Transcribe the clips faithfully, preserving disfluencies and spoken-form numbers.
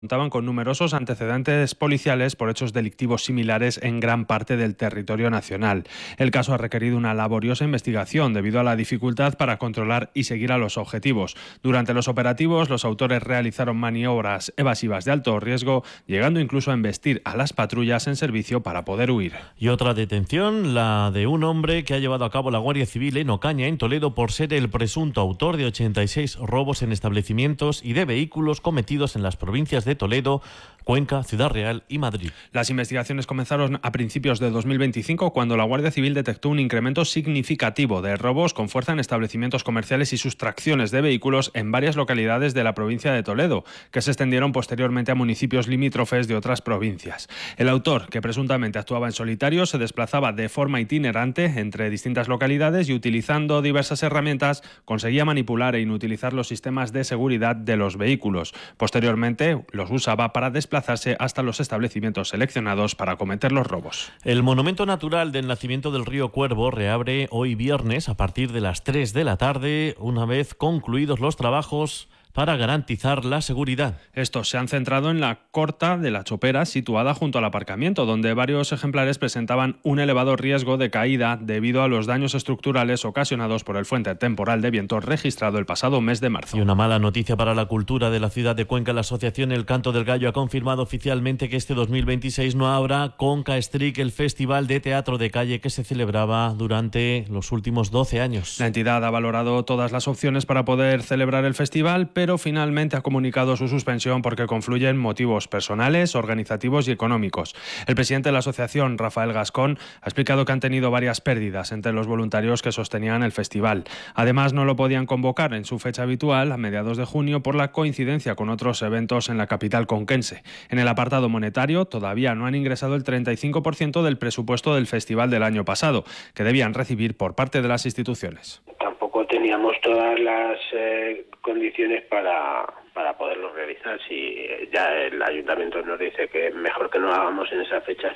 Contaban con numerosos antecedentes policiales por hechos delictivos similares en gran parte del territorio nacional. El caso ha requerido una laboriosa investigación debido a la dificultad para controlar y seguir a los objetivos. Durante los operativos, los autores realizaron maniobras evasivas de alto riesgo, llegando incluso a embestir a las patrullas en servicio para poder huir. Y otra detención, la de un hombre que ha llevado a cabo la Guardia Civil en Ocaña, en Toledo, por ser el presunto autor de ochenta y seis robos en establecimientos y de vehículos cometidos en las provincias de Toledo, Cuenca, Ciudad Real y Madrid. Las investigaciones comenzaron a principios de dos mil veinticinco cuando la Guardia Civil detectó un incremento significativo de robos con fuerza en establecimientos comerciales y sustracciones de vehículos en varias localidades de la provincia de Toledo, que se extendieron posteriormente a municipios limítrofes de otras provincias. El autor, que presuntamente actuaba en solitario, se desplazaba de forma itinerante entre distintas localidades y, utilizando diversas herramientas, conseguía manipular e inutilizar los sistemas de seguridad de los vehículos. Posteriormente, los usaba para desplazarse hasta los establecimientos seleccionados para cometer los robos. El Monumento Natural del Nacimiento del Río Cuervo reabre hoy viernes a partir de las tres de la tarde, una vez concluidos los trabajos para garantizar la seguridad. Estos se han centrado en la corta de la Chopera, situada junto al aparcamiento, donde varios ejemplares presentaban un elevado riesgo de caída debido a los daños estructurales ocasionados por el frente temporal de viento registrado el pasado mes de marzo. Y una mala noticia para la cultura de la ciudad de Cuenca. La asociación El Canto del Gallo ha confirmado oficialmente que este dos mil veintiséis no habrá Conca Street, el festival de teatro de calle que se celebraba durante los últimos doce años. La entidad ha valorado todas las opciones para poder celebrar el festival, pero pero finalmente ha comunicado su suspensión porque confluyen motivos personales, organizativos y económicos. El presidente de la asociación, Rafael Gascón, ha explicado que han tenido varias pérdidas entre los voluntarios que sostenían el festival. Además, no lo podían convocar en su fecha habitual, a mediados de junio, por la coincidencia con otros eventos en la capital conquense. En el apartado monetario, todavía no han ingresado el treinta y cinco por ciento del presupuesto del festival del año pasado, que debían recibir por parte de las instituciones. Tampoco teníamos todas las eh, condiciones para, para poderlo realizar. Si ya el ayuntamiento nos dice que mejor que no lo hagamos en esas fechas,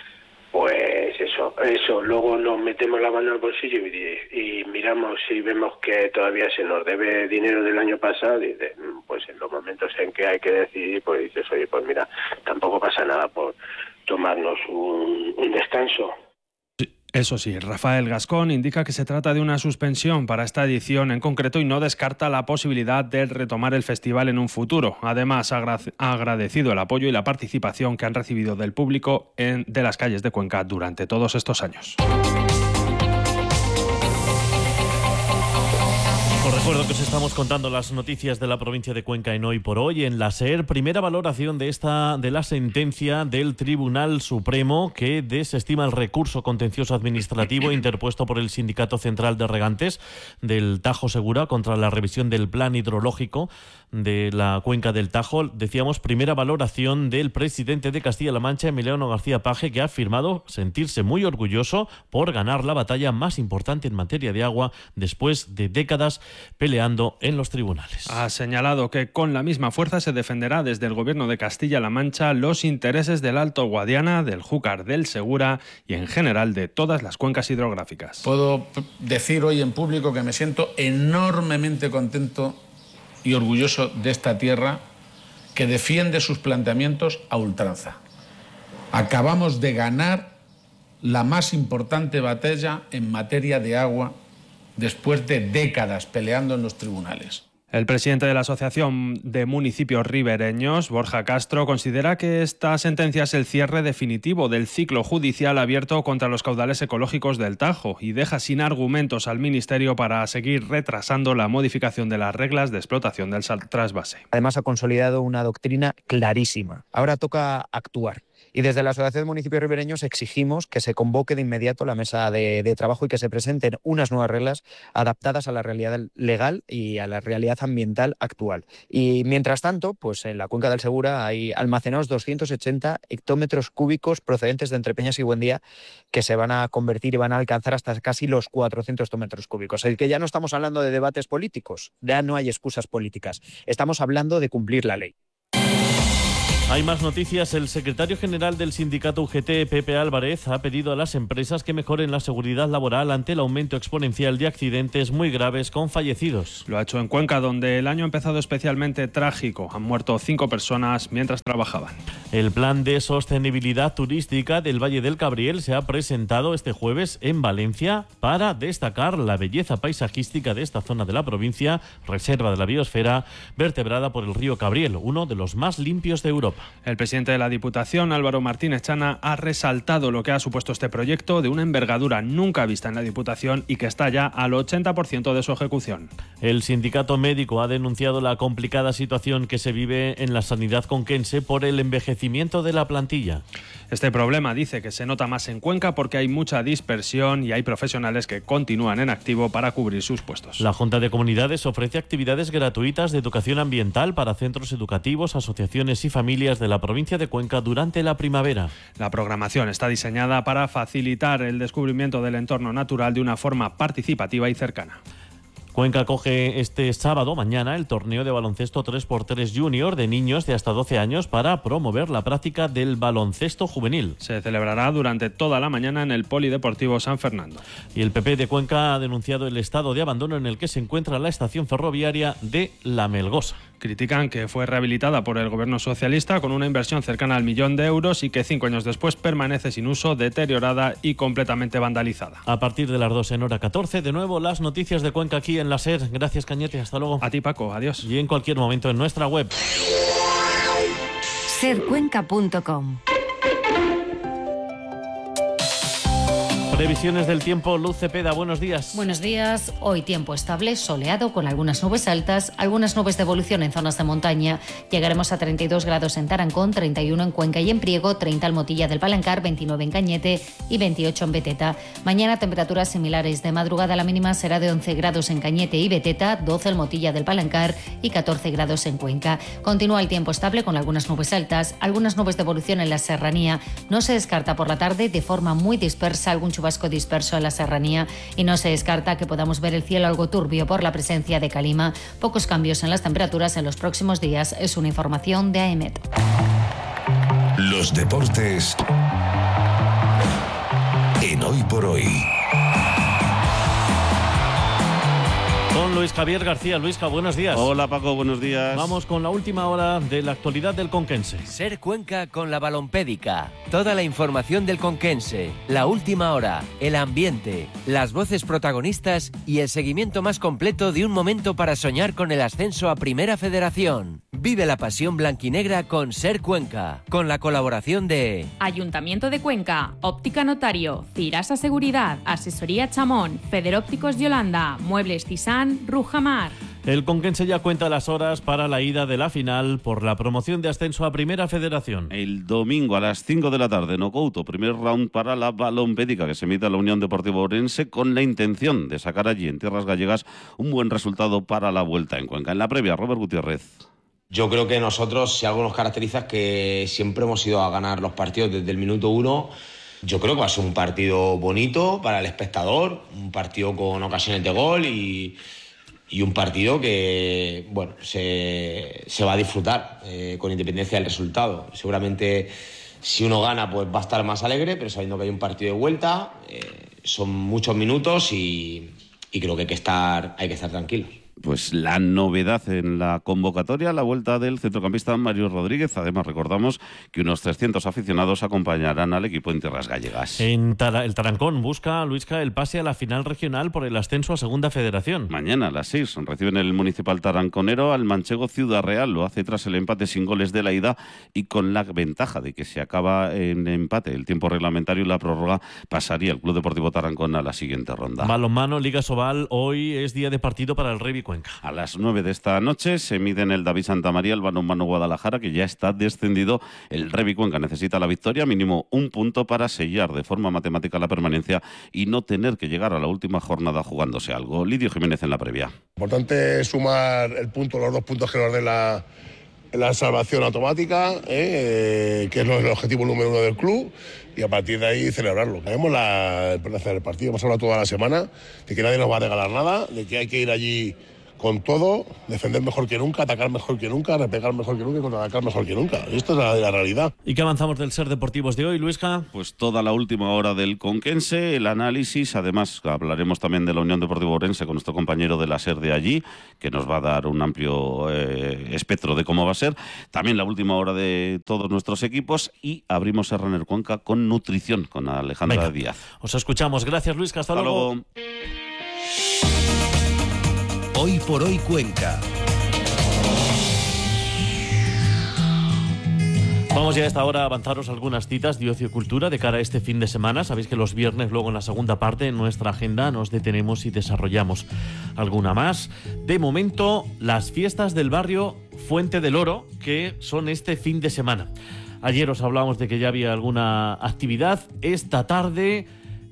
pues eso, eso. Luego nos metemos la mano al bolsillo y, y miramos si vemos que todavía se nos debe dinero del año pasado, y de, pues en los momentos en que hay que decidir, pues dices, oye, pues mira, tampoco pasa nada por tomarnos un, un descanso. Eso sí, Rafael Gascón indica que se trata de una suspensión para esta edición en concreto y no descarta la posibilidad de retomar el festival en un futuro. Además, ha agradecido el apoyo y la participación que han recibido del público en, de las calles de Cuenca durante todos estos años. Os recuerdo que os estamos contando las noticias de la provincia de Cuenca en Hoy por Hoy. En la SER, primera valoración de esta de la sentencia del Tribunal Supremo que desestima el recurso contencioso administrativo interpuesto por el Sindicato Central de Regantes del Tajo Segura contra la revisión del plan hidrológico de la cuenca del Tajo. Decíamos, primera valoración del presidente de Castilla-La Mancha, Emiliano García Paje, que ha afirmado sentirse muy orgulloso por ganar la batalla más importante en materia de agua después de décadas peleando en los tribunales. Ha señalado que con la misma fuerza se defenderá desde el Gobierno de Castilla-La Mancha los intereses del Alto Guadiana, del Júcar, del Segura y en general de todas las cuencas hidrográficas. Puedo decir hoy en público que me siento enormemente contento y orgulloso de esta tierra que defiende sus planteamientos a ultranza. Acabamos de ganar la más importante batalla en materia de agua después de décadas peleando en los tribunales. El presidente de la Asociación de Municipios Ribereños, Borja Castro, considera que esta sentencia es el cierre definitivo del ciclo judicial abierto contra los caudales ecológicos del Tajo y deja sin argumentos al Ministerio para seguir retrasando la modificación de las reglas de explotación del trasvase. Además, ha consolidado una doctrina clarísima. Ahora toca actuar. Y desde la Asociación de Municipios Ribereños exigimos que se convoque de inmediato la mesa de, de trabajo y que se presenten unas nuevas reglas adaptadas a la realidad legal y a la realidad ambiental actual. Y mientras tanto, pues en la cuenca del Segura hay almacenados doscientos ochenta hectómetros cúbicos procedentes de Entrepeñas y Buendía que se van a convertir y van a alcanzar hasta casi los cuatrocientos hectómetros cúbicos. Es que ya no estamos hablando de debates políticos, ya no hay excusas políticas. Estamos hablando de cumplir la ley. Hay más noticias. El secretario general del sindicato U G T, Pepe Álvarez, ha pedido a las empresas que mejoren la seguridad laboral ante el aumento exponencial de accidentes muy graves con fallecidos. Lo ha hecho en Cuenca, donde el año ha empezado especialmente trágico. Han muerto cinco personas mientras trabajaban. El plan de sostenibilidad turística del Valle del Cabriel se ha presentado este jueves en Valencia para destacar la belleza paisajística de esta zona de la provincia, reserva de la biosfera, vertebrada por el río Cabriel, uno de los más limpios de Europa. El presidente de la Diputación, Álvaro Martínez Chana, ha resaltado lo que ha supuesto este proyecto de una envergadura nunca vista en la Diputación y que está ya al ochenta por ciento de su ejecución. El sindicato médico ha denunciado la complicada situación que se vive en la sanidad conquense por el envejecimiento de la plantilla. Este problema, dice, que se nota más en Cuenca porque hay mucha dispersión y hay profesionales que continúan en activo para cubrir sus puestos. La Junta de Comunidades ofrece actividades gratuitas de educación ambiental para centros educativos, asociaciones y familias de la provincia de Cuenca durante la primavera. La programación está diseñada para facilitar el descubrimiento del entorno natural de una forma participativa y cercana. Cuenca acoge este sábado, mañana, el torneo de baloncesto tres por tres junior de niños de hasta doce años para promover la práctica del baloncesto juvenil. Se celebrará durante toda la mañana en el Polideportivo San Fernando. Y el P P de Cuenca ha denunciado el estado de abandono en el que se encuentra la estación ferroviaria de La Melgosa. Critican que fue rehabilitada por el gobierno socialista con una inversión cercana al millón de euros y que cinco años después permanece sin uso, deteriorada y completamente vandalizada. A partir de las dos en hora catorce, de nuevo las noticias de Cuenca aquí en la SER. Gracias, Cañete, hasta luego. A ti, Paco, adiós. Y en cualquier momento en nuestra web. ser cuenca punto com. Previsiones del tiempo, Luz Cepeda, buenos días. Buenos días. Hoy tiempo estable, soleado, con algunas nubes altas, algunas nubes de evolución en zonas de montaña. Llegaremos a treinta y dos grados en Tarancón, treinta y uno en Cuenca y en Priego, treinta en Motilla del Palancar, veintinueve en Cañete y veintiocho en Beteta. Mañana temperaturas similares. De madrugada la mínima será de once grados en Cañete y Beteta, doce en Motilla del Palancar y catorce grados en Cuenca. Continúa el tiempo estable con algunas nubes altas, algunas nubes de evolución en la serranía. No se descarta por la tarde de forma muy dispersa algún chubasco disperso en la serranía y no se descarta que podamos ver el cielo algo turbio por la presencia de calima. Pocos cambios en las temperaturas en los próximos días. Es una información de AEMET. Los deportes en Hoy por Hoy. Con Luis Javier García. Luisja, buenos días. Hola Paco, buenos días. Vamos con la última hora de la actualidad del conquense. Ser Cuenca con la Balompédica. Toda la información del conquense, la última hora, el ambiente, las voces protagonistas y el seguimiento más completo de un momento para soñar con el ascenso a Primera Federación. Vive la pasión blanquinegra con Ser Cuenca, con la colaboración de Ayuntamiento de Cuenca, Óptica Notario, Cirasa Seguridad, Asesoría Chamón, Federópticos Yolanda, Muebles Tisán, Rujamar. El conquense ya cuenta las horas para la ida de la final por la promoción de ascenso a Primera Federación. El domingo a las cinco de la tarde, Nocouto, primer round para la Balompédica que se mide a la Unión Deportiva Ourense con la intención de sacar allí en tierras gallegas un buen resultado para la vuelta en Cuenca. En la previa, Robert Gutiérrez. Yo creo que nosotros, si algo nos caracteriza, es que siempre hemos ido a ganar los partidos desde el minuto uno. Yo creo que va a ser un partido bonito para el espectador, un partido con ocasiones de gol y, y un partido que, bueno, se, se va a disfrutar eh, con independencia del resultado. Seguramente si uno gana pues va a estar más alegre, pero sabiendo que hay un partido de vuelta, eh, son muchos minutos y, y creo que hay que estar, hay que estar tranquilos. Pues la novedad en la convocatoria, la vuelta del centrocampista Mario Rodríguez. Además, recordamos que unos trescientos aficionados acompañarán al equipo en tierras gallegas. En Tara, el Tarancón busca, Luisca, el pase a la final regional por el ascenso a Segunda Federación. Mañana a las seis reciben el municipal taranconero al manchego Ciudad Real. Lo hace tras el empate sin goles de la ida y con la ventaja de que se acaba en empate el tiempo reglamentario y la prórroga, pasaría el Club Deportivo Tarancón a la siguiente ronda. Balonmano, Liga Sobal, hoy es día de partido para el Revi Cuenca. A las nueve de esta noche se miden el David Santamaría, el Balonmano Guadalajara, que ya está descendido. El Revi Cuenca necesita la victoria, mínimo un punto para sellar de forma matemática la permanencia y no tener que llegar a la última jornada jugándose algo. Lidio Jiménez en la previa. Importante sumar el punto, los dos puntos que nos den la, la salvación automática, ¿eh? Eh, que es el objetivo número uno del club. Y a partir de ahí celebrarlo. Tenemos la, el partido, hemos hablado toda la semana de que nadie nos va a regalar nada, de que hay que ir allí con todo, defender mejor que nunca, atacar mejor que nunca, repegar mejor que nunca y contraatacar mejor que nunca. Esto es la, la realidad. ¿Y qué avanzamos del Ser Deportivos de hoy, Luisca? Pues toda la última hora del Conquense, el análisis, además hablaremos también de la Unión Deportiva Ourense con nuestro compañero de la SER de allí, que nos va a dar un amplio eh, espectro de cómo va a ser. También la última hora de todos nuestros equipos y abrimos el Runner Cuenca con nutrición, con Alejandra Venga, Díaz. Os escuchamos. Gracias, Luisca. Hasta, Hasta luego. luego. Hoy por hoy Cuenca. Vamos ya a esta hora a avanzaros algunas citas de ocio y cultura de cara a este fin de semana. Sabéis que los viernes, luego en la segunda parte, en nuestra agenda nos detenemos y desarrollamos alguna más. De momento, las fiestas del barrio Fuente del Oro, que son este fin de semana. Ayer os hablamos de que ya había alguna actividad. Esta tarde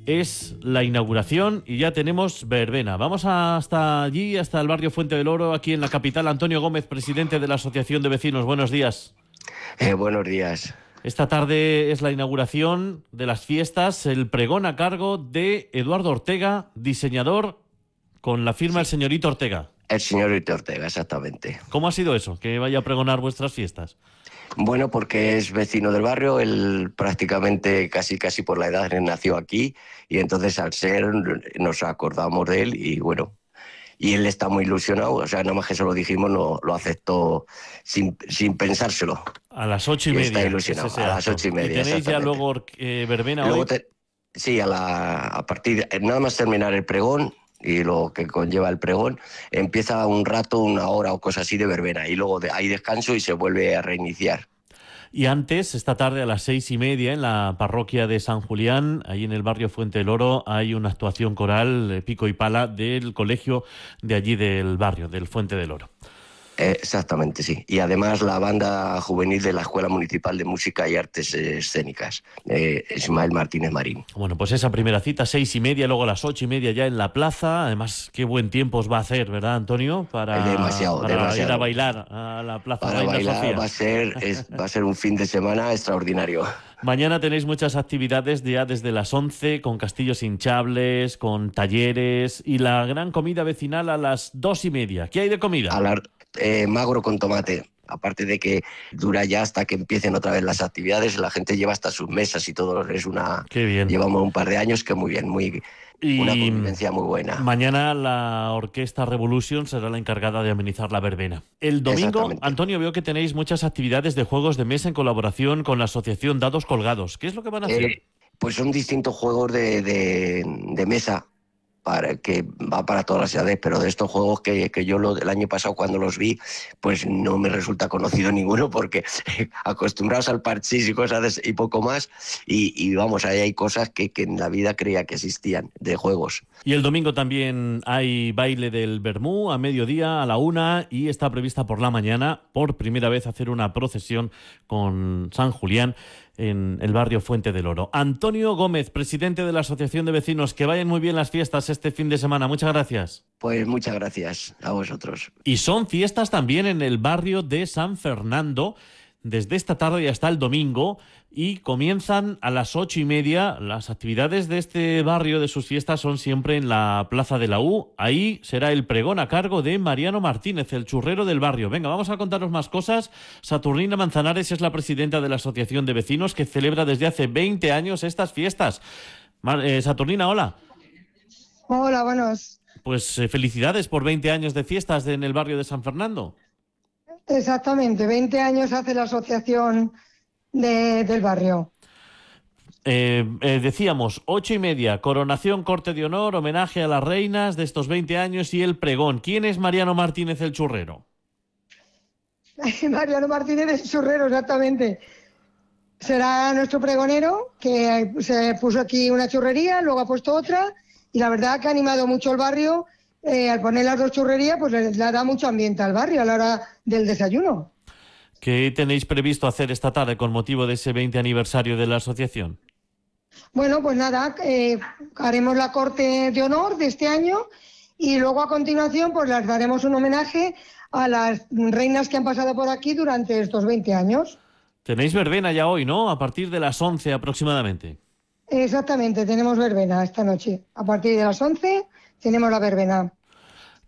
es la inauguración y ya tenemos verbena. Vamos hasta allí, hasta el barrio Fuente del Oro, aquí en la capital. Antonio Gómez, presidente de la Asociación de Vecinos. Buenos días. Eh, buenos días. Esta tarde es la inauguración de las fiestas, el pregón a cargo de Eduardo Ortega, diseñador con la firma del señorito Ortega. El señorito Ortega, exactamente. ¿Cómo ha sido eso, que vaya a pregonar vuestras fiestas? Bueno, porque es vecino del barrio, él prácticamente casi casi por la edad nació aquí y entonces al ser nos acordamos de él y bueno, y él está muy ilusionado, o sea, nada más que se lo dijimos, no, lo aceptó sin, sin pensárselo. A las ocho y, y media. Está ilusionado, a las ocho y media. ¿Y tenéis ya luego eh, verbena luego hoy? Te, sí, a, la, a partir de, nada más terminar el pregón y lo que conlleva el pregón, empieza un rato, una hora o cosas así de verbena y luego de, hay descanso y se vuelve a reiniciar. Y antes, esta tarde a las seis y media, en la parroquia de San Julián, ahí en el barrio Fuente del Oro, hay una actuación coral, eh, pico y pala, del colegio de allí del barrio, del Fuente del Oro. Eh, exactamente, sí. Y además la banda juvenil de la Escuela Municipal de Música y Artes Escénicas, eh, Ismael Martínez Marín. Bueno, pues esa primera cita, seis y media, luego a las ocho y media ya en la plaza. Además, qué buen tiempo os va a hacer, ¿verdad, Antonio? Para, demasiado, para demasiado. ir a bailar a la plaza para Reina bailar Sofía. Va a ser, es, va a ser un fin de semana extraordinario. Mañana tenéis muchas actividades ya desde las once, con castillos hinchables, con talleres y la gran comida vecinal a las dos y media. ¿Qué hay de comida? A la, eh, magro con tomate. Aparte de que dura ya hasta que empiecen otra vez las actividades, la gente lleva hasta sus mesas y todo. Es una. Qué bien. Llevamos un par de años que muy bien, muy. Y una convivencia muy buena. Mañana la Orquesta Revolution será la encargada de amenizar la verbena. El domingo, Antonio, veo que tenéis muchas actividades de juegos de mesa en colaboración con la asociación Dados Colgados. ¿Qué es lo que van a hacer? Eh, pues son distintos juegos de, de, de mesa para que va para todas las edades, pero de estos juegos que, que yo lo, el año pasado cuando los vi, pues no me resulta conocido ninguno porque acostumbrados al parchís y cosas de ese, y poco más, y, y vamos, ahí hay cosas que, que en la vida creía que existían, de juegos. Y el domingo también hay baile del Bermú a mediodía, a la una, y está prevista por la mañana, por primera vez, hacer una procesión con San Julián en el barrio Fuente del Oro. Antonio Gómez, presidente de la Asociación de Vecinos, que vayan muy bien las fiestas este fin de semana. Muchas gracias. Pues muchas gracias a vosotros. Y son fiestas también en el barrio de San Fernando, desde esta tarde y hasta el domingo, y comienzan a las ocho y media. Las actividades de este barrio, de sus fiestas, son siempre en la Plaza de la U. Ahí será el pregón a cargo de Mariano Martínez, el churrero del barrio. Venga, vamos a contaros más cosas. Saturnina Manzanares es la presidenta de la Asociación de Vecinos, que celebra desde hace veinte años estas fiestas. Mar- eh, Saturnina, hola. Hola, buenos. Pues eh, felicidades por veinte años de fiestas en el barrio de San Fernando. Exactamente, veinte años hace la asociación de, del barrio. Eh, eh, decíamos, ocho y media, coronación, corte de honor, homenaje a las reinas de estos veinte años y el pregón. ¿Quién es Mariano Martínez el churrero? Mariano Martínez el churrero, exactamente. Será nuestro pregonero, que se puso aquí una churrería, luego ha puesto otra, y la verdad que ha animado mucho el barrio. Eh, al poner las dos churrerías, pues le, le da mucho ambiente al barrio a la hora del desayuno. ¿Qué tenéis previsto hacer esta tarde con motivo de ese veinte aniversario de la asociación? Bueno, pues nada, eh, haremos la corte de honor de este año y luego a continuación pues les daremos un homenaje a las reinas que han pasado por aquí durante estos veinte años. Tenéis verbena ya hoy, ¿no? A partir de las once aproximadamente. Exactamente, tenemos verbena esta noche. A partir de las once tenemos la verbena.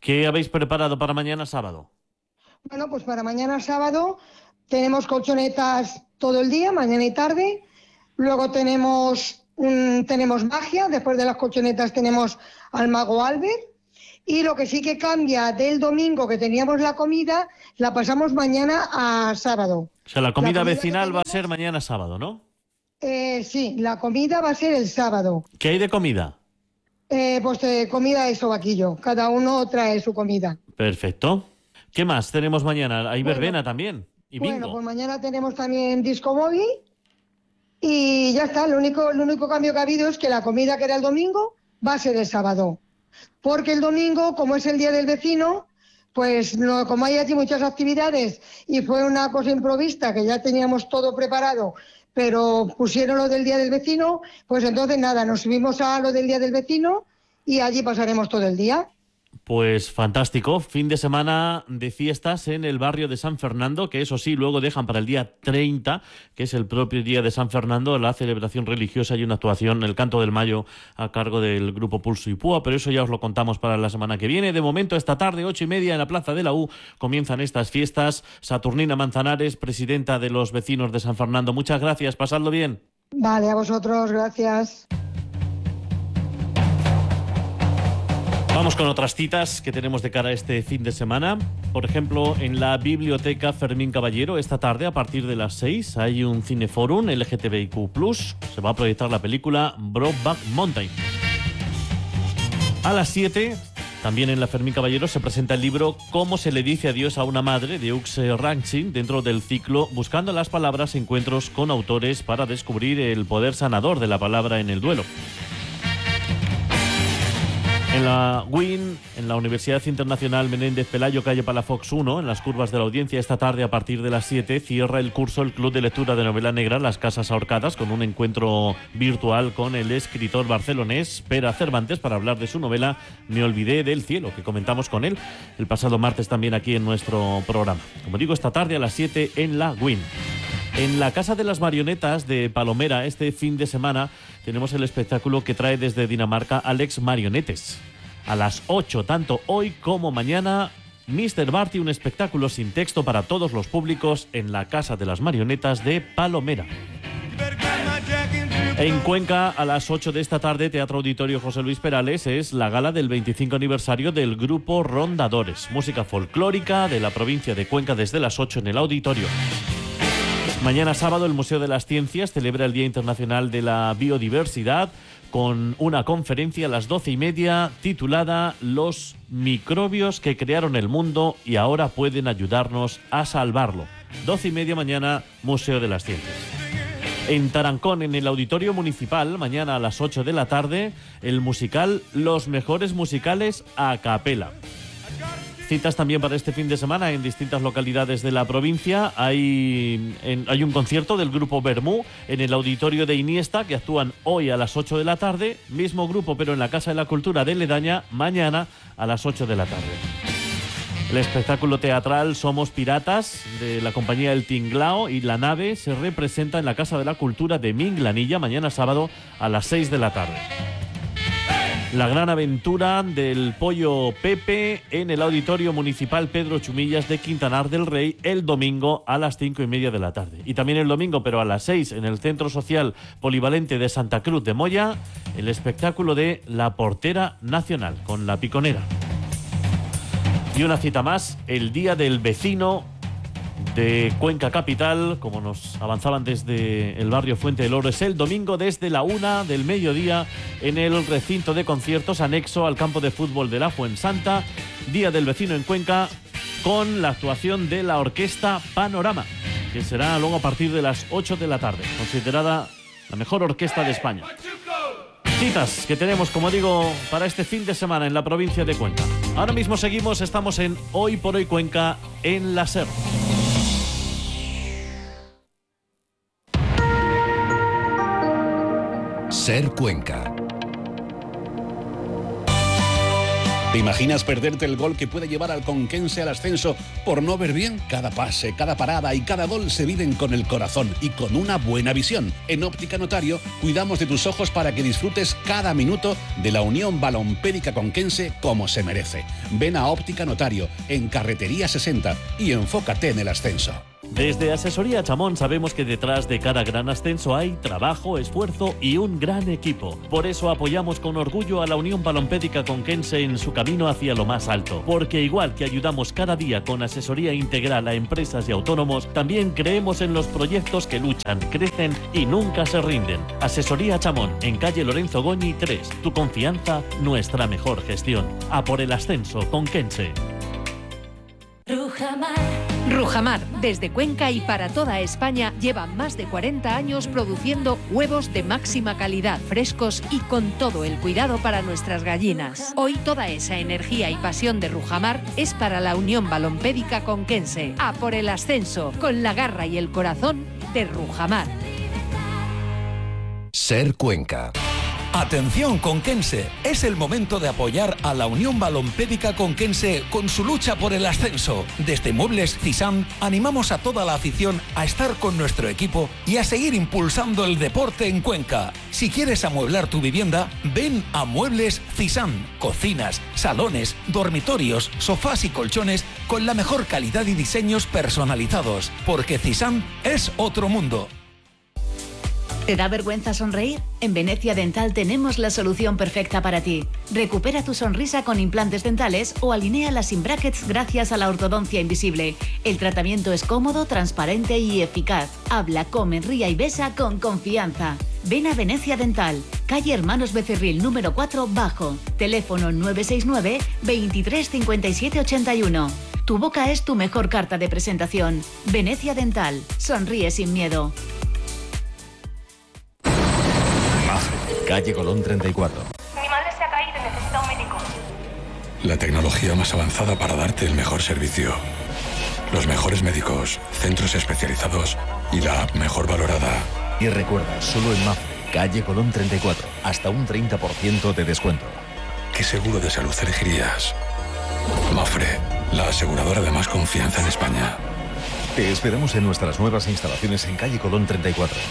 ¿Qué habéis preparado para mañana sábado? Bueno, pues para mañana sábado tenemos colchonetas todo el día, mañana y tarde. Luego tenemos, um, tenemos magia, después de las colchonetas tenemos al mago Albert. Y lo que sí que cambia del domingo que teníamos la comida, la pasamos mañana a sábado. O sea, la comida, la comida vecinal tenemos, va a ser mañana sábado, ¿no? Eh, sí, la comida va a ser el sábado. ¿Qué hay de comida? Eh, pues eh, comida de sobaquillo. Cada uno trae su comida. Perfecto. ¿Qué más tenemos mañana? Hay Bueno, verbena también. Y bingo. Bueno, pues mañana tenemos también disco móvil. Y ya está. Lo único, el único cambio que ha habido es que la comida que era el domingo va a ser el sábado. Porque el domingo, como es el día del vecino, pues no, como hay aquí muchas actividades y fue una cosa improvista que ya teníamos todo preparado, pero pusieron lo del día del vecino, pues entonces nada, nos subimos a lo del día del vecino y allí pasaremos todo el día. Pues fantástico, fin de semana de fiestas en el barrio de San Fernando, que eso sí, luego dejan para el día treinta, que es el propio día de San Fernando, la celebración religiosa y una actuación, el Canto del Mayo, a cargo del grupo Pulso y Púa, pero eso ya os lo contamos para la semana que viene. De momento, esta tarde, ocho y media, en la Plaza de la U, comienzan estas fiestas. Saturnina Manzanares, presidenta de los vecinos de San Fernando, muchas gracias, pasadlo bien. Vale, a vosotros, gracias. Vamos con otras citas que tenemos de cara a este fin de semana. Por ejemplo, en la Biblioteca Fermín Caballero, esta tarde a partir de las seis hay un cineforum L G T B I Q plus. Se va a proyectar la película Brokeback Mountain. A las siete, también en la Fermín Caballero, se presenta el libro Cómo se le dice adiós a una madre, de Uxe Ranching, dentro del ciclo Buscando las palabras, encuentros con autores para descubrir el poder sanador de la palabra en el duelo. En la U I N, en la Universidad Internacional Menéndez Pelayo, calle Palafox uno, en las curvas de la audiencia, esta tarde a partir de las siete, cierra el curso el Club de Lectura de Novela Negra Las Casas Ahorcadas, con un encuentro virtual con el escritor barcelonés Pere Cervantes para hablar de su novela Me olvidé del cielo, que comentamos con él el pasado martes también aquí en nuestro programa. Como digo, esta tarde a las siete en la U I N. En la Casa de las Marionetas de Palomera, este fin de semana, tenemos el espectáculo que trae desde Dinamarca Alex Marionetes. A las ocho, tanto hoy como mañana, míster Barty, un espectáculo sin texto para todos los públicos en la Casa de las Marionetas de Palomera. En Cuenca, a las ocho de esta tarde, Teatro Auditorio José Luis Perales, es la gala del veinticinco aniversario del grupo Rondadores, música folclórica de la provincia de Cuenca desde las ocho en el auditorio. Mañana sábado, el Museo de las Ciencias celebra el Día Internacional de la Biodiversidad con una conferencia a las doce y media titulada Los microbios que crearon el mundo y ahora pueden ayudarnos a salvarlo. Doce y media mañana, Museo de las Ciencias. En Tarancón, en el Auditorio Municipal, mañana a las ocho de la tarde, el musical Los mejores musicales a capela. Citas también para este fin de semana en distintas localidades de la provincia. Hay, en, hay un concierto del grupo Bermú en el Auditorio de Iniesta, que actúan hoy a las ocho de la tarde. Mismo grupo, pero en la Casa de la Cultura de Ledaña, mañana a las ocho de la tarde. El espectáculo teatral Somos Piratas, de la compañía El Tinglao y La Nave, se representa en la Casa de la Cultura de Minglanilla, mañana sábado a las seis de la tarde. La gran aventura del pollo Pepe en el Auditorio Municipal Pedro Chumillas de Quintanar del Rey el domingo a las cinco y media de la tarde. Y también el domingo, pero a las seis, en el Centro Social Polivalente de Santa Cruz de Moya, el espectáculo de La Portera Nacional con La Piconera. Y una cita más, el Día del Vecino de Cuenca Capital, como nos avanzaban desde el barrio Fuente del Oro, es el domingo desde la una del mediodía en el recinto de conciertos anexo al campo de fútbol de la Fuensanta. Día del Vecino en Cuenca, con la actuación de la Orquesta Panorama, que será luego a partir de las ocho de la tarde, considerada la mejor orquesta de España. Citas que tenemos, como digo, para este fin de semana en la provincia de Cuenca. Ahora mismo seguimos, estamos en Hoy por Hoy Cuenca en la SER. SER Cuenca. ¿Te imaginas perderte el gol que puede llevar al Conquense al ascenso por no ver bien? Cada pase, cada parada y cada gol se viven con el corazón y con una buena visión. En Óptica Notario cuidamos de tus ojos para que disfrutes cada minuto de la Unión Balompédica Conquense como se merece. Ven a Óptica Notario en Carretería sesenta y enfócate en el ascenso. Desde Asesoría Chamón sabemos que detrás de cada gran ascenso hay trabajo, esfuerzo y un gran equipo. Por eso apoyamos con orgullo a la Unión Balompédica Conquense en su camino hacia lo más alto. Porque igual que ayudamos cada día con asesoría integral a empresas y autónomos, también creemos en los proyectos que luchan, crecen y nunca se rinden. Asesoría Chamón, en calle Lorenzo Goñi tres. Tu confianza, nuestra mejor gestión. A por el ascenso, Conquense. Rujamar. Rujamar, desde Cuenca y para toda España, lleva más de cuarenta años produciendo huevos de máxima calidad, frescos y con todo el cuidado para nuestras gallinas. Hoy toda esa energía y pasión de Rujamar es para la Unión Balompédica Conquense. A por el ascenso, con la garra y el corazón de Rujamar. Ser Cuenca. Atención Conquense, es el momento de apoyar a la Unión Balompédica Conquense con su lucha por el ascenso. Desde Muebles Cisán animamos a toda la afición a estar con nuestro equipo y a seguir impulsando el deporte en Cuenca. Si quieres amueblar tu vivienda, ven a Muebles Cisán. Cocinas, salones, dormitorios, sofás y colchones con la mejor calidad y diseños personalizados, porque Cisán es otro mundo. ¿Te da vergüenza sonreír? En Venecia Dental tenemos la solución perfecta para ti. Recupera tu sonrisa con implantes dentales o alinea sin brackets gracias a la ortodoncia invisible. El tratamiento es cómodo, transparente y eficaz. Habla, come, ría y besa con confianza. Ven a Venecia Dental, calle Hermanos Becerril número cuatro bajo. Teléfono nueve seis nueve, veintitrés cincuenta y siete ochenta y uno. Tu boca es tu mejor carta de presentación. Venecia Dental. Sonríe sin miedo. Calle Colón treinta y cuatro. Mi madre se ha caído y necesita un médico. La tecnología más avanzada para darte el mejor servicio. Los mejores médicos, centros especializados y la app mejor valorada. Y recuerda, solo en Mafre, calle Colón treinta y cuatro, hasta un treinta por ciento de descuento. ¿Qué seguro de salud elegirías? Mafre, la aseguradora de más confianza en España. Te esperamos en nuestras nuevas instalaciones en calle Colón treinta y cuatro.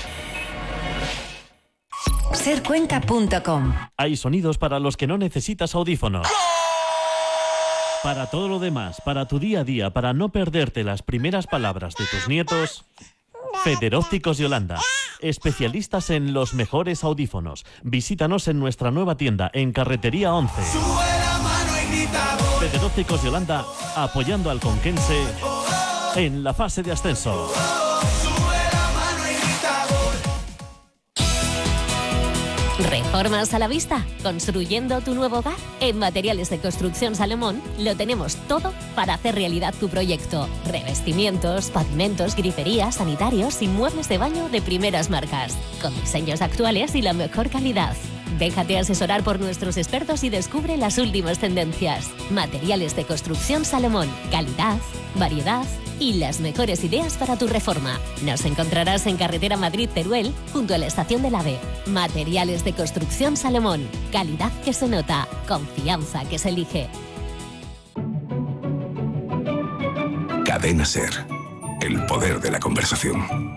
ser cuenca punto com. Hay sonidos para los que no necesitas audífonos. Para todo lo demás, para tu día a día, para no perderte las primeras palabras de tus nietos, Federópticos Yolanda. Especialistas en los mejores audífonos. Visítanos en nuestra nueva tienda en Carretería once. Federópticos Yolanda, apoyando al Conquense en la fase de ascenso. ¿Reformas a la vista? ¿Construyendo tu nuevo hogar? En Materiales de Construcción Salomón lo tenemos todo para hacer realidad tu proyecto. Revestimientos, pavimentos, griferías, sanitarios y muebles de baño de primeras marcas, con diseños actuales y la mejor calidad. Déjate asesorar por nuestros expertos y descubre las últimas tendencias. Materiales de Construcción Salomón. Calidad, variedad y las mejores ideas para tu reforma. Nos encontrarás en Carretera Madrid-Teruel, junto a la estación del AVE. Materiales de Construcción Salomón. Calidad que se nota, confianza que se elige. Cadena Ser. El poder de la conversación.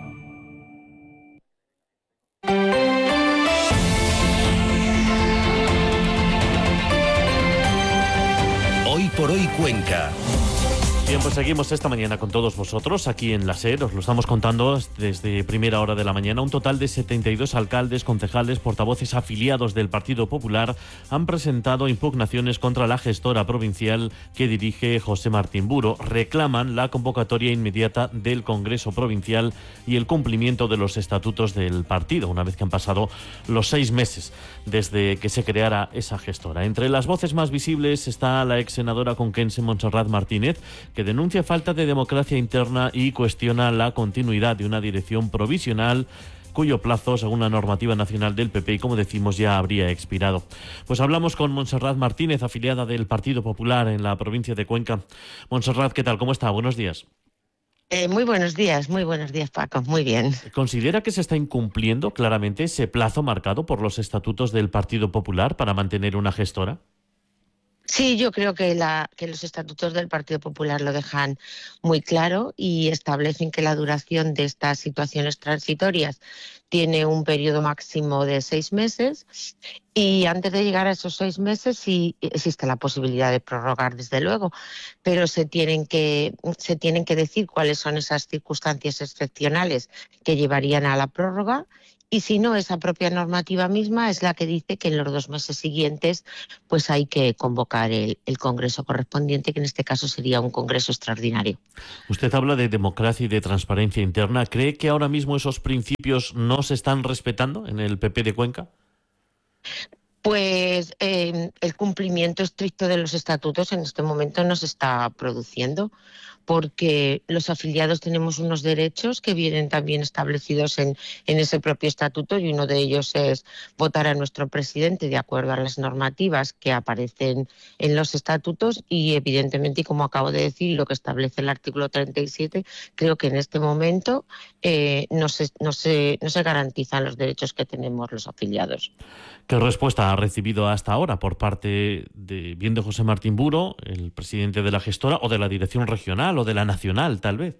Hoy por hoy Cuenca. Bien, pues seguimos esta mañana con todos vosotros aquí en la SER. Os lo estamos contando desde primera hora de la mañana. Un total de setenta y dos alcaldes, concejales, portavoces afiliados del Partido Popular han presentado impugnaciones contra la gestora provincial que dirige José Martín Buro. Reclaman la convocatoria inmediata del Congreso Provincial y el cumplimiento de los estatutos del partido, una vez que han pasado los seis meses desde que se creara esa gestora. Entre las voces más visibles está la ex senadora conquense Montserrat Martínez, que denuncia falta de democracia interna y cuestiona la continuidad de una dirección provisional cuyo plazo, según la normativa nacional del P P, y como decimos, ya habría expirado. Pues hablamos con Montserrat Martínez, afiliada del Partido Popular en la provincia de Cuenca. Montserrat, ¿qué tal? ¿Cómo está? Buenos días. Eh, muy buenos días, muy buenos días, Paco, muy bien. ¿Considera que se está incumpliendo claramente ese plazo marcado por los estatutos del Partido Popular para mantener una gestora? Sí, yo creo que, la, que los estatutos del Partido Popular lo dejan muy claro y establecen que la duración de estas situaciones transitorias tiene un periodo máximo de seis meses y antes de llegar a esos seis meses sí existe la posibilidad de prorrogar, desde luego, pero se tienen que, se tienen que decir cuáles son esas circunstancias excepcionales que llevarían a la prórroga. Y si no, esa propia normativa misma es la que dice que en los dos meses siguientes pues hay que convocar el, el congreso correspondiente, que en este caso sería un congreso extraordinario. Usted habla de democracia y de transparencia interna. ¿Cree que ahora mismo esos principios no se están respetando en el P P de Cuenca? Pues eh, el cumplimiento estricto de los estatutos en este momento no se está produciendo, porque los afiliados tenemos unos derechos que vienen también establecidos en, en ese propio estatuto, y uno de ellos es votar a nuestro presidente de acuerdo a las normativas que aparecen en los estatutos y, evidentemente, y como acabo de decir, lo que establece el artículo treinta y siete, creo que en este momento eh, no, se, no, se, no se garantizan los derechos que tenemos los afiliados. ¿Qué respuesta ha recibido hasta ahora por parte de bien de José Martín Buro, el presidente de la gestora, o de la dirección regional o de la nacional, tal vez?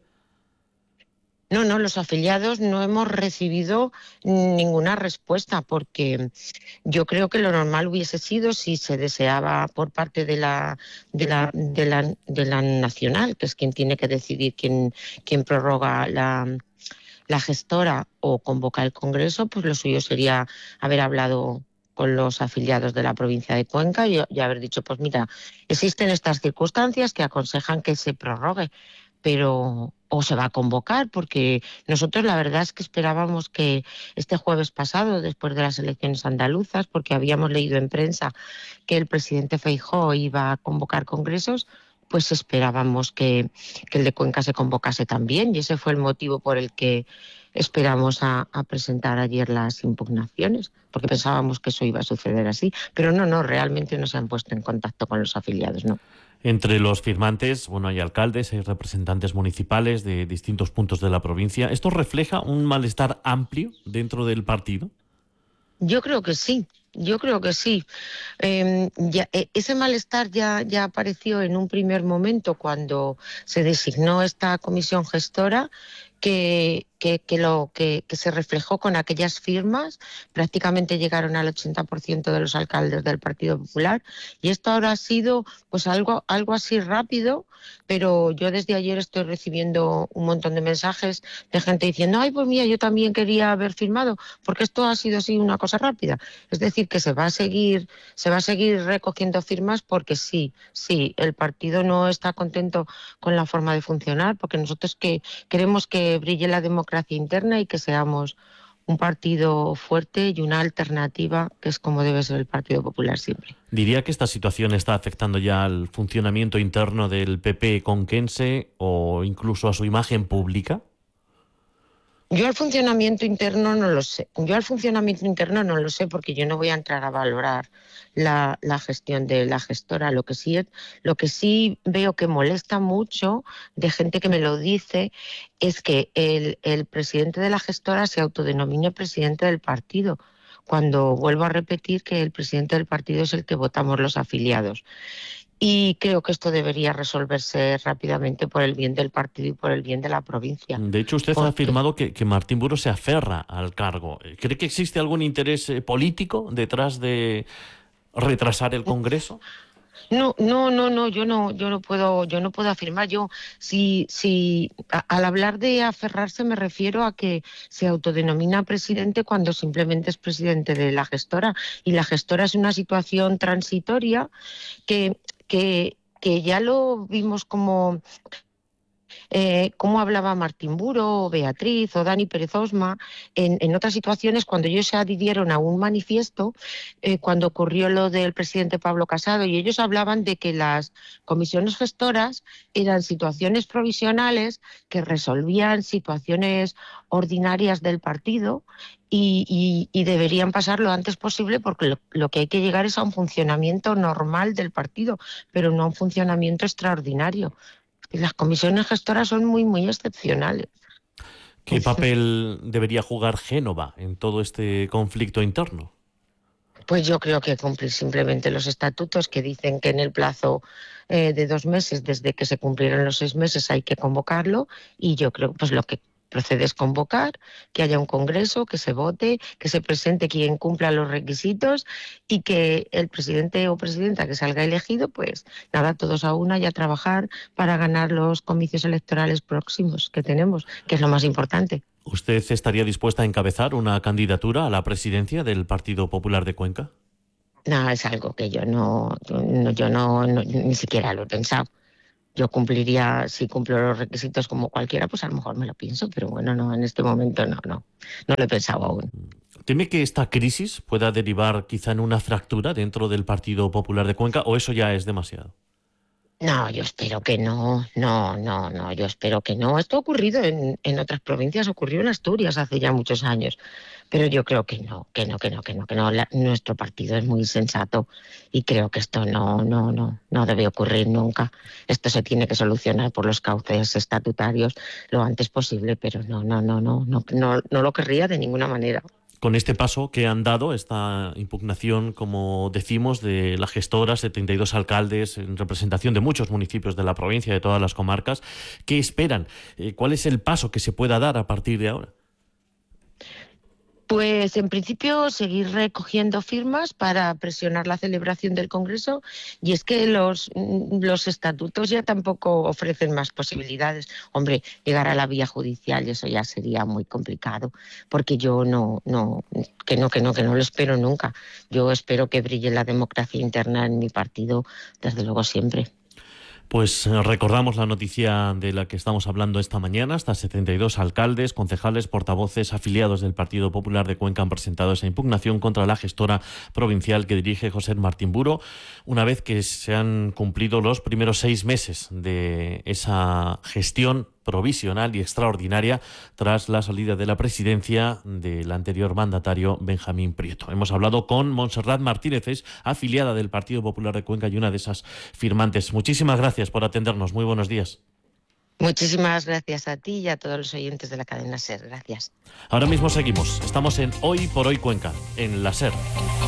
No, no, los afiliados no hemos recibido ninguna respuesta, porque yo creo que lo normal hubiese sido, si se deseaba por parte de la, de la, de la, de la nacional, que es quien tiene que decidir quién, quién prorroga la, la gestora o convoca el congreso, pues lo suyo sería haber hablado con los afiliados de la provincia de Cuenca y, y haber dicho, pues mira, existen estas circunstancias que aconsejan que se prorrogue, pero o se va a convocar, porque nosotros la verdad es que esperábamos que este jueves pasado, después de las elecciones andaluzas, porque habíamos leído en prensa que el presidente Feijóo iba a convocar congresos, pues esperábamos que, que el de Cuenca se convocase también, y ese fue el motivo por el que esperamos a, a presentar ayer las impugnaciones, porque pensábamos que eso iba a suceder así, pero no, no, realmente no se han puesto en contacto con los afiliados, no. Entre los firmantes, bueno, hay alcaldes, hay representantes municipales de distintos puntos de la provincia. ¿Esto refleja un malestar amplio dentro del partido? Yo creo que sí. Yo creo que sí. Eh, ya, eh, ese malestar ya, ya apareció en un primer momento cuando se designó esta comisión gestora, que, que, que, lo, que, que se reflejó con aquellas firmas. Prácticamente llegaron al ochenta por ciento de los alcaldes del Partido Popular, y esto ahora ha sido pues algo, algo así rápido, pero yo desde ayer estoy recibiendo un montón de mensajes de gente diciendo, ay, pues mira, yo también quería haber firmado, porque esto ha sido así una cosa rápida. Es decir, que se va a seguir, se va a seguir recogiendo firmas, porque sí, sí, el partido no está contento con la forma de funcionar, porque nosotros que queremos que brille la democracia interna y que seamos un partido fuerte y una alternativa, que es como debe ser el Partido Popular siempre. ¿Diría que esta situación está afectando ya al funcionamiento interno del P P conquense o incluso a su imagen pública? Yo al funcionamiento interno no lo sé. Yo al funcionamiento interno no lo sé, porque yo no voy a entrar a valorar la, la gestión de la gestora. Lo que sí es, lo que sí veo que molesta mucho, de gente que me lo dice, es que el, el presidente de la gestora se autodenomine presidente del partido, cuando vuelvo a repetir que el presidente del partido es el que votamos los afiliados. Y creo que esto debería resolverse rápidamente por el bien del partido y por el bien de la provincia. De hecho, usted Porque... ha afirmado que, que Martín Buro se aferra al cargo. ¿Cree que existe algún interés político detrás de retrasar el Congreso? No, no, no, no, yo no, yo no puedo, yo no puedo afirmar. Yo, si, si a, al hablar de aferrarse me refiero a que se autodenomina presidente cuando simplemente es presidente de la gestora, y la gestora es una situación transitoria que, que, que ya lo vimos como Eh, cómo hablaba Martín Buro, o Beatriz, o Dani Pérez Osma, en, en otras situaciones, cuando ellos se adhirieron a un manifiesto, eh, cuando ocurrió lo del presidente Pablo Casado, y ellos hablaban de que las comisiones gestoras eran situaciones provisionales que resolvían situaciones ordinarias del partido, y, y, y deberían pasar lo antes posible, porque lo, lo que hay que llegar es a un funcionamiento normal del partido, pero no a un funcionamiento extraordinario. Las comisiones gestoras son muy, muy excepcionales. ¿Qué papel debería jugar Génova en todo este conflicto interno? Pues yo creo que cumplir simplemente los estatutos que dicen que en el plazo eh, de dos meses, desde que se cumplieron los seis meses, hay que convocarlo, y yo creo pues lo que procede es convocar, que haya un congreso, que se vote, que se presente quien cumpla los requisitos y que el presidente o presidenta que salga elegido, pues nada, todos a una y a trabajar para ganar los comicios electorales próximos que tenemos, que es lo más importante. ¿Usted estaría dispuesta a encabezar una candidatura a la presidencia del Partido Popular de Cuenca? No, es algo que yo no, no yo no, no ni siquiera lo he pensado. Yo cumpliría, si cumplo los requisitos como cualquiera, pues a lo mejor me lo pienso, pero bueno, no, en este momento no, no, no lo he pensado aún. ¿Teme que esta crisis pueda derivar quizá en una fractura dentro del Partido Popular de Cuenca o eso ya es demasiado? No, yo espero que no, no, no, no, yo espero que no. Esto ha ocurrido en, en otras provincias, ocurrió en Asturias hace ya muchos años, pero yo creo que no, que no, que no, que no, que no. La, nuestro partido es muy sensato y creo que esto no, no, no, no debe ocurrir nunca. Esto se tiene que solucionar por los cauces estatutarios lo antes posible, pero no, no, no, no, no, no, no lo querría de ninguna manera. Con este paso que han dado, esta impugnación, como decimos, de la gestora, setenta y dos alcaldes en representación de muchos municipios de la provincia, de todas las comarcas, ¿qué esperan? ¿Cuál es el paso que se pueda dar a partir de ahora? Pues en principio seguir recogiendo firmas para presionar la celebración del Congreso, y es que los, los estatutos ya tampoco ofrecen más posibilidades. Hombre, llegar a la vía judicial, y eso ya sería muy complicado, porque yo no, no, que no, que no, que no lo espero nunca. Yo espero que brille la democracia interna en mi partido, desde luego siempre. Pues recordamos la noticia de la que estamos hablando esta mañana. Hasta setenta y dos alcaldes, concejales, portavoces, afiliados del Partido Popular de Cuenca han presentado esa impugnación contra la gestora provincial que dirige José Martín Buro, una vez que se han cumplido los primeros seis meses de esa gestión provisional y extraordinaria tras la salida de la presidencia del anterior mandatario Benjamín Prieto. Hemos hablado con Montserrat Martínez, es afiliada del Partido Popular de Cuenca y una de esas firmantes. Muchísimas gracias por atendernos. Muy buenos días. Muchísimas gracias a ti y a todos los oyentes de la cadena SER. Gracias. Ahora mismo seguimos. Estamos en Hoy por Hoy Cuenca, en la SER.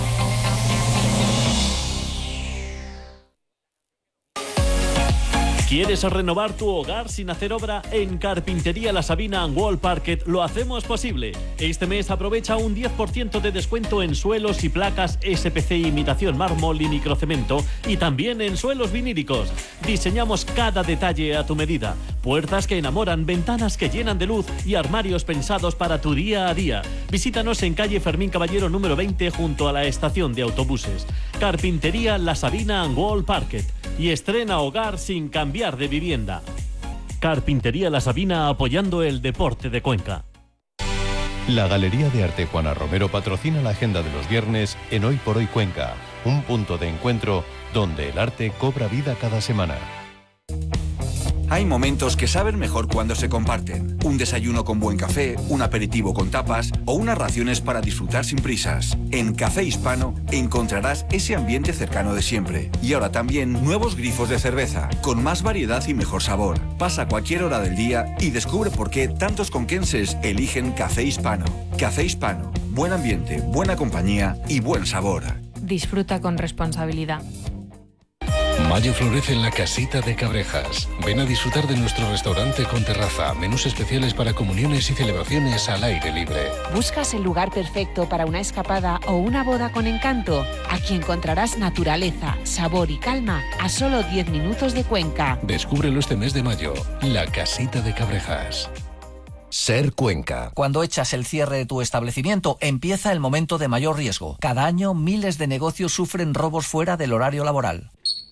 ¿Quieres renovar tu hogar sin hacer obra? En Carpintería La Sabina and Wall Parquet lo hacemos posible. Este mes aprovecha un diez por ciento de descuento en suelos y placas S P C imitación mármol y microcemento, y también en suelos vinílicos. Diseñamos cada detalle a tu medida. Puertas que enamoran, ventanas que llenan de luz y armarios pensados para tu día a día. Visítanos en calle Fermín Caballero número veinte junto a la estación de autobuses. Carpintería La Sabina and Wall Parquet. Y estrena hogar sin cambiar de vivienda. Carpintería La Sabina, apoyando el deporte de Cuenca. La Galería de Arte Juana Romero patrocina la agenda de los viernes en Hoy por Hoy Cuenca, un punto de encuentro donde el arte cobra vida cada semana. Hay momentos que saben mejor cuando se comparten. Un desayuno con buen café, un aperitivo con tapas o unas raciones para disfrutar sin prisas. En Café Hispano encontrarás ese ambiente cercano de siempre. Y ahora también nuevos grifos de cerveza, con más variedad y mejor sabor. Pasa cualquier hora del día y descubre por qué tantos conquenses eligen Café Hispano. Café Hispano. Buen ambiente, buena compañía y buen sabor. Disfruta con responsabilidad. Mayo florece en la Casita de Cabrejas. Ven a disfrutar de nuestro restaurante con terraza, menús especiales para comuniones y celebraciones al aire libre. ¿Buscas el lugar perfecto para una escapada o una boda con encanto? Aquí encontrarás naturaleza, sabor y calma a solo diez minutos de Cuenca. Descúbrelo este mes de mayo. La Casita de Cabrejas. SER Cuenca. Cuando echas el cierre de tu establecimiento, empieza el momento de mayor riesgo. Cada año, miles de negocios sufren robos fuera del horario laboral.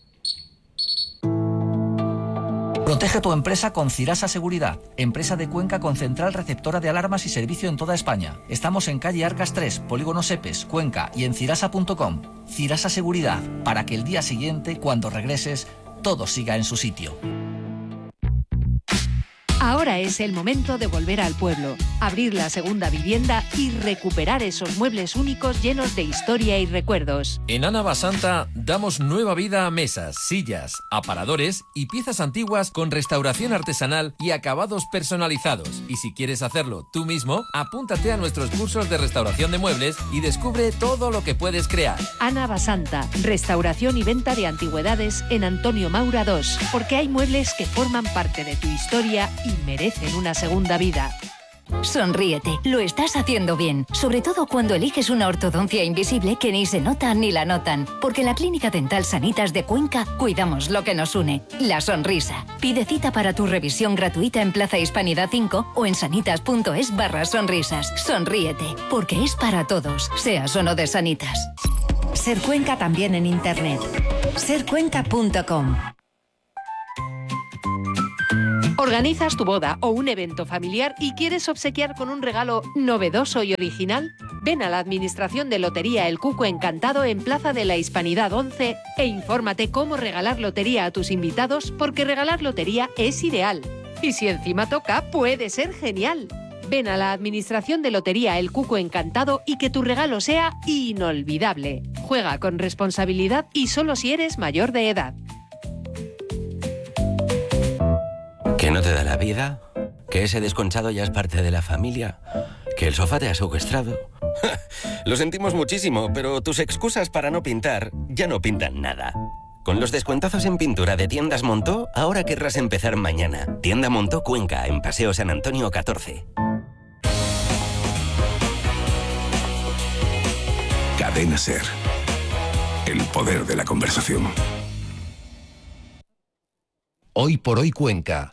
Protege tu empresa con Cirasa Seguridad, empresa de Cuenca con central receptora de alarmas y servicio en toda España. Estamos en calle Arcas tres, Polígono Sepes, Cuenca, y en cirasa punto com. Cirasa Seguridad, para que el día siguiente, cuando regreses, todo siga en su sitio. Ahora es el momento de volver al pueblo, abrir la segunda vivienda y recuperar esos muebles únicos llenos de historia y recuerdos. En Ana Basanta damos nueva vida a mesas, sillas, aparadores y piezas antiguas con restauración artesanal y acabados personalizados. Y si quieres hacerlo tú mismo, apúntate a nuestros cursos de restauración de muebles y descubre todo lo que puedes crear. Ana Basanta, restauración y venta de antigüedades en Antonio Maura dos, porque hay muebles que forman parte de tu historia y merecen una segunda vida. Sonríete, lo estás haciendo bien, sobre todo cuando eliges una ortodoncia invisible que ni se nota ni la notan, porque en la Clínica Dental Sanitas de Cuenca cuidamos lo que nos une, la sonrisa. Pide cita para tu revisión gratuita en Plaza Hispanidad cinco o en sanitas.es barra sonrisas. Sonríete, porque es para todos, seas o no de Sanitas. Ser Cuenca también en internet. ser cuenca punto com. ¿Organizas tu boda o un evento familiar y quieres obsequiar con un regalo novedoso y original? Ven a la Administración de Lotería El Cuco Encantado en Plaza de la Hispanidad once e infórmate cómo regalar lotería a tus invitados, porque regalar lotería es ideal. Y si encima toca, puede ser genial. Ven a la Administración de Lotería El Cuco Encantado y que tu regalo sea inolvidable. Juega con responsabilidad y solo si eres mayor de edad. ¿Que no te da la vida? ¿Que ese desconchado ya es parte de la familia? ¿Que el sofá te ha secuestrado? Lo sentimos muchísimo, pero tus excusas para no pintar ya no pintan nada. Con los descuentazos en pintura de Tiendas Montó, ahora querrás empezar mañana. Tienda Montó Cuenca, en Paseo San Antonio catorce. Cadena SER. El poder de la conversación. Hoy por hoy Cuenca.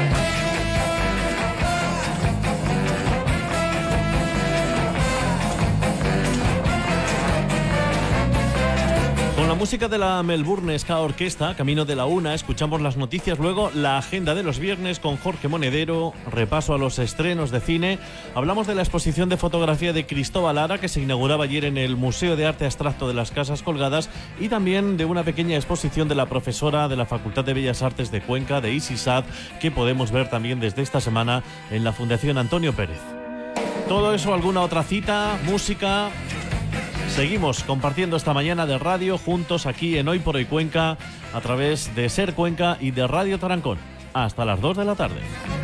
Con la música de la Melbourne Ska Orquesta, camino de la una, escuchamos las noticias, luego la agenda de los viernes con Jorge Monedero, repaso a los estrenos de cine, hablamos de la exposición de fotografía de Cristóbal Lara que se inauguraba ayer en el Museo de Arte Abstracto de las Casas Colgadas y también de una pequeña exposición de la profesora de la Facultad de Bellas Artes de Cuenca, de ISISAD, que podemos ver también desde esta semana en la Fundación Antonio Pérez. Todo eso, alguna otra cita, música. Seguimos compartiendo esta mañana de radio juntos aquí en Hoy por Hoy Cuenca a través de Ser Cuenca y de Radio Tarancón. Hasta las dos de la tarde.